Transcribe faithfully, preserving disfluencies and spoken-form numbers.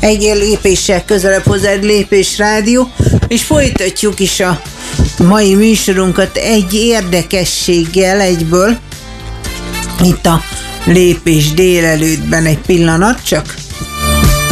egy lépéssel közelebb hozzád Lépés Rádió, és folytatjuk is a mai műsorunkat egy érdekességgel egyből. Itt a Lépés délelőttben egy pillanat csak.